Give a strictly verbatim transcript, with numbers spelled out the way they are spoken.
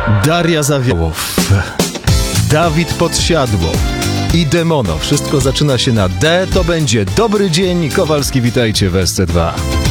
Daria Zawiałow, Dawid Podsiadło i Demono. Wszystko zaczyna się na D, to będzie Dobry Dzień. Kowalski, witajcie w S C dwa.